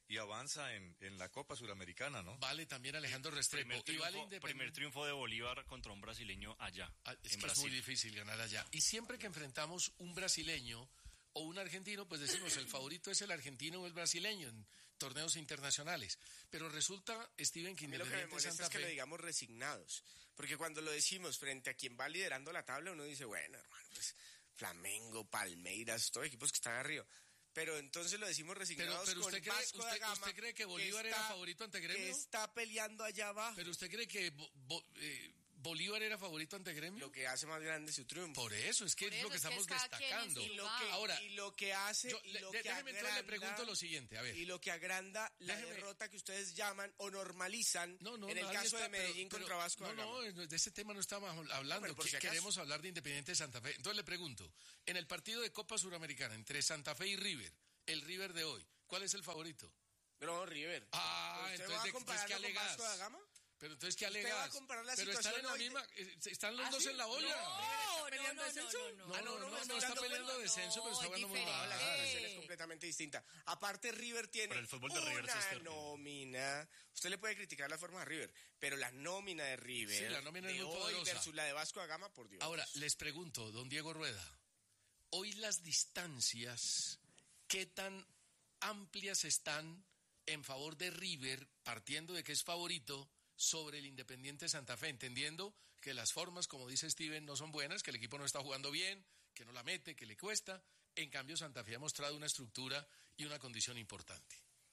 y avanza en, en la Copa Suramericana, ¿no? Vale también Alejandro Restrepo. Primer triunfo, y vale independ... primer triunfo de Bolívar contra un brasileño allá. Ah, es en que Brasil. es muy difícil ganar allá. Y siempre que enfrentamos un brasileño o un argentino, pues decimos el favorito es el argentino o el brasileño en torneos internacionales. Pero resulta, Steven, que A mí lo que me Independiente molesta Santa es que Fe... lo digamos resignados. Porque cuando lo decimos frente a quien va liderando la tabla, uno dice, bueno, hermano, pues Flamengo, Palmeiras, todos equipos que están arriba. Pero entonces lo decimos resignados pero, pero con usted cree, Vasco da usted, Gama, ¿usted cree que Bolívar que está, era favorito ante Gremio? Que está peleando allá abajo. ¿Pero usted cree que bo, bo, eh, Bolívar era favorito ante Gremio? Lo que hace más grande su triunfo. Por eso, es que Por es lo eso, que es que estamos cada quien destacando. en su lugar. Ahora, y lo que hace... yo, y le, lo de, que déjeme agranda, entonces le pregunto lo siguiente, a ver. Y lo que agranda la Déjeme, derrota que ustedes llaman o normalizan no, no, en el nadie caso está, de Medellín pero, contra pero, Vasco da Gama. No, no, de ese tema no estamos hablando. No, por si Queremos hablar de Independiente Santa Fe. Entonces le pregunto, en el partido de Copa Suramericana entre Santa Fe y River, el River de hoy, ¿cuál es el favorito? No, River. Ah, ¿Usted entonces, va a ¿de, compararlo ¿qué con alegas? Vasco da Gama? Pero entonces, ¿qué ¿Usted alegas? va a comparar la Pero están situación en la hoy de- misma, eh, están los ¿Ah, dos sí? en la olla. No, no, ¿peleando no, descenso? no, no, No, Ah, no, no, me no, estoy está dando peleando cuenta. descenso, pero está es jugando muy diferente. mal. La situación es completamente distinta. Aparte, River tiene Pero el fútbol de River sí una es terrible. nómina. Usted le puede criticar la forma de River, pero la nómina de River Sí, la nómina es de muy hoy poderosa. versus la de Vasco da Gama, por Dios. Ahora, les pregunto, don Diego Rueda, hoy las distancias, ¿qué tan amplias están en favor de River, partiendo de que es favorito, sobre el Independiente Santa Fe, entendiendo que las formas, como dice Steven, no son buenas, que el equipo no está jugando bien, que no la mete, que le cuesta? En cambio, Santa Fe ha mostrado una estructura y una condición importante.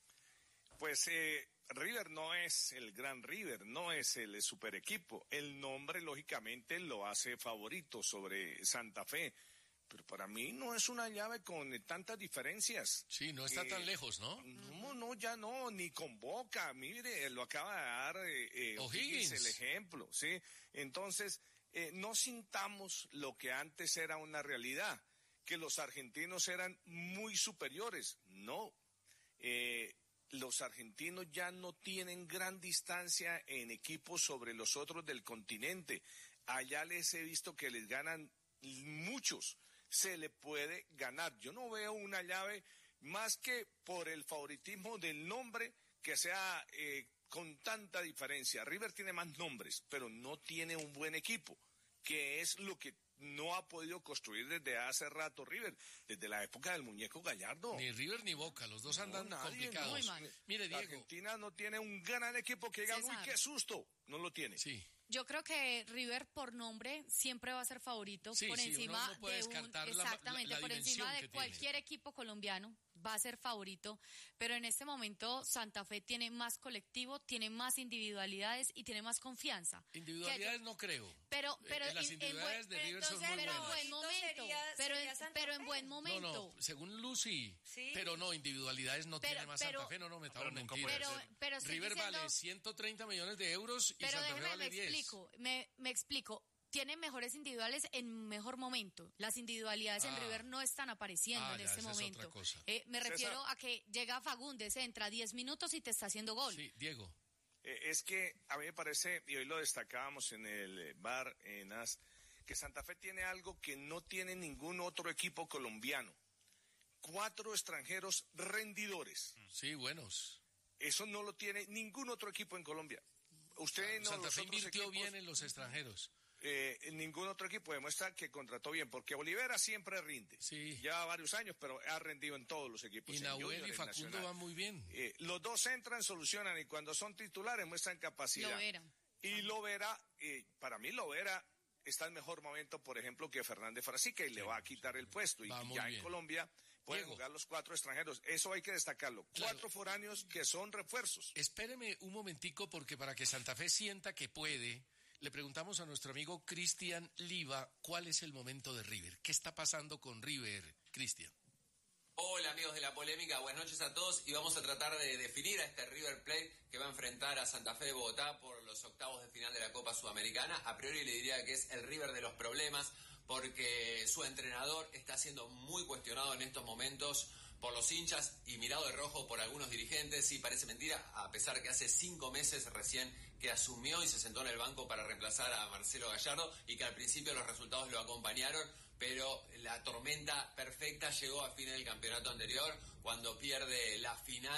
Pues eh, River no es el gran River, no es el super equipo. El nombre, lógicamente, lo hace favorito sobre Santa Fe. Pero para mí no es una llave con eh, tantas diferencias. Sí, no está Eh, tan lejos, ¿no? No, no, ya no, ni con Boca. Mire, lo acaba de dar eh, eh, O'Higgins. el ejemplo, ¿sí? Entonces, eh, no sintamos lo que antes era una realidad, que los argentinos eran muy superiores. No, eh, los argentinos ya no tienen gran distancia en equipos sobre los otros del continente. Allá les he visto que les ganan muchos. Se le puede ganar. Yo no veo una llave más que por el favoritismo del nombre que sea eh, con tanta diferencia. River tiene más nombres, pero no tiene un buen equipo, que es lo que no ha podido construir desde hace rato River, desde la época del muñeco Gallardo. Ni River ni Boca, los dos andan No, nadie, complicados. Muy mal. Mire, La Diego. Argentina no tiene un gran equipo que diga, uy, César. qué susto. No lo tiene. Sí. Yo creo que River por nombre siempre va a ser favorito Sí, por sí, encima uno no puede de un descartar la- exactamente la- la por dimensión encima que de tiene. cualquier equipo colombiano va a ser favorito, pero en este momento Santa Fe tiene más colectivo, tiene más individualidades y tiene más confianza. Individualidades no creo. Pero, Eh, pero eh, las en- en individualidades buen- de River son entonces, muy pero en buenas. buen momento, sería- pero, sería en, Santa pero en Fe. buen No, momento. no, según Lucy. Sí. Pero no, individualidades no Pero- tiene más pero- Santa Fe, no, no, metamos Pero nunca mentiras. puede Pero, pero estoy River diciendo- vale ciento treinta millones de euros y Pero Santa Fe déjeme, vale me diez. explico, me, me explico. Tiene mejores individuales en mejor momento. Las individualidades en Ah. River no están apareciendo Ah, en ya, este esa es otra momento. cosa. Eh, me César. refiero a que llega Fagundes, entra diez minutos y te está haciendo gol. Sí, Diego. Eh, es que a mí me parece, y hoy lo destacábamos en el eh, bar en As, que Santa Fe tiene algo que no tiene ningún otro equipo colombiano. Cuatro extranjeros rendidores. Sí, buenos. Eso no lo tiene ningún otro equipo en Colombia. Usted no, Santa los Fe otros invirtió equipos, bien en los extranjeros. eh, ningún otro equipo demuestra que contrató bien, porque Olivera siempre rinde. Sí. Lleva varios años, pero ha rendido en todos los equipos. Y en Nahuel Junior, y en Facundo Nacional. van muy bien. Eh, los dos entran, solucionan, y cuando son titulares muestran capacidad. Lovera. Y Lovera, eh, para mí Lovera está en mejor momento, por ejemplo, que Fernández Frasica, y le va a quitar el puesto. Y Va que muy ya bien. en Colombia pueden Diego. jugar los cuatro extranjeros. Eso hay que destacarlo. Claro. Cuatro foráneos que son refuerzos. Espéreme un momentico, porque para que Santa Fe sienta que puede, le preguntamos a nuestro amigo Cristian Liva cuál es el momento de River. ¿Qué está pasando con River, Cristian? Hola amigos de la polémica, buenas noches a todos y vamos a tratar de definir a este River Plate que va a enfrentar a Santa Fe de Bogotá por los octavos de final de la Copa Sudamericana. A priori le diría que es el River de los problemas porque su entrenador está siendo muy cuestionado en estos momentos por los hinchas y mirado de rojo por algunos dirigentes. Sí, parece mentira, a pesar que hace cinco meses recién que asumió y se sentó en el banco para reemplazar a Marcelo Gallardo y que al principio los resultados lo acompañaron, pero la tormenta perfecta llegó a fin del campeonato anterior cuando pierde la final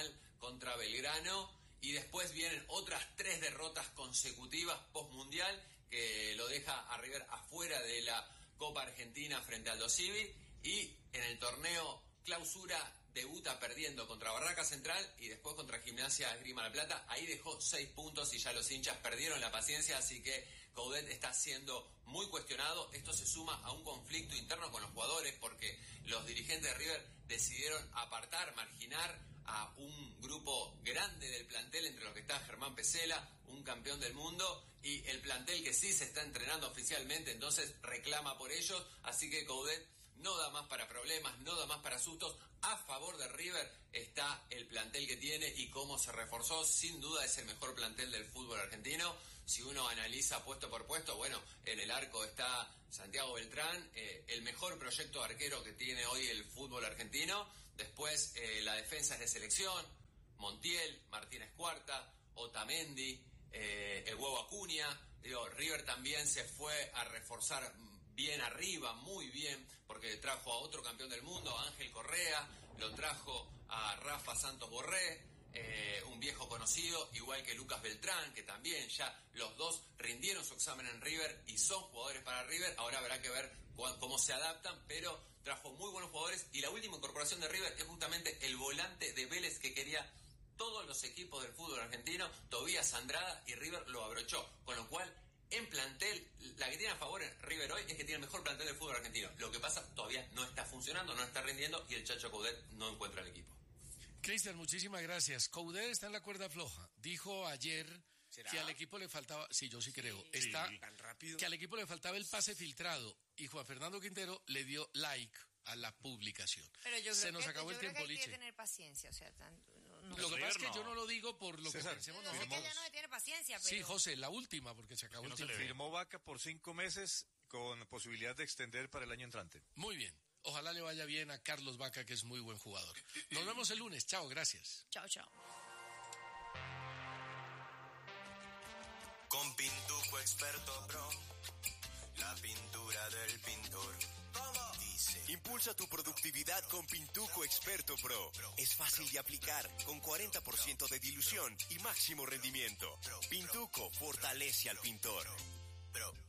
contra Belgrano, y después vienen otras tres derrotas consecutivas post-mundial que lo deja a River afuera de la Copa Argentina frente al Aldo Civi, y en el torneo clausura debuta perdiendo contra Barraca Central y después contra Gimnasia Esgrima La Plata. Ahí dejó seis puntos y ya los hinchas perdieron la paciencia, así que Coudet está siendo muy cuestionado. Esto se suma a un conflicto interno con los jugadores porque los dirigentes de River decidieron apartar, marginar a un grupo grande del plantel, entre los que está Germán Pesela, un campeón del mundo, y el plantel que sí se está entrenando oficialmente, entonces reclama por ellos, así que Coudet no da más para problemas, no da más para sustos. A favor de River está el plantel que tiene y cómo se reforzó. Sin duda es el mejor plantel del fútbol argentino. Si uno analiza puesto por puesto, bueno, en el arco está Santiago Beltrán, eh, el mejor proyecto de arquero que tiene hoy el fútbol argentino. Después eh, la defensa es de selección, Montiel, Martínez Cuarta, Otamendi, eh, el Huevo Acuña. Digo, River también se fue a reforzar bien arriba, muy bien, porque trajo a otro campeón del mundo, a Ángel Correa, lo trajo a Rafa Santos Borré, eh, un viejo conocido, igual que Lucas Beltrán, que también ya los dos rindieron su examen en River y son jugadores para River. Ahora habrá que ver cu- cómo se adaptan, pero trajo muy buenos jugadores, y la última incorporación de River es justamente el volante de Vélez que quería todos los equipos del fútbol argentino, Tobías Andrada, y River lo abrochó, con lo cual en plantel, la que tiene a favor en River hoy es que tiene el mejor plantel del fútbol argentino. Lo que pasa, todavía no está funcionando, no está rindiendo, y el Chacho Coudet no encuentra el equipo. Cristian, muchísimas gracias. Coudet está en la cuerda floja. Dijo ayer ¿Será? que al equipo le faltaba, sí, yo sí creo, sí, está tan rápido, que al equipo le faltaba el pase filtrado, y Juan Fernando Quintero le dio like a la publicación. Pero yo Se creo nos que, acabó yo el creo tiempo, que hay Liche. que tener paciencia, o sea, tan, no, no. Lo que pasa es que yo no lo digo por lo César, que pensemos Yo sé nosotros. que ya no se tiene paciencia, pero... Sí, José, la última, porque se acabó Que el no se tiempo. le firmó Vaca por cinco meses con posibilidad de extender para el año entrante. Muy bien. Ojalá le vaya bien a Carlos Vaca, que es muy buen jugador. Nos vemos el lunes. Chao, gracias. Chao, chao. Con Pintuco Experto Pro, la pintura del pintor. ¿Cómo? Dice. Impulsa tu productividad con Pintuco Experto Pro. Es fácil de aplicar, con cuarenta por ciento de dilución y máximo rendimiento. Pintuco fortalece al pintor.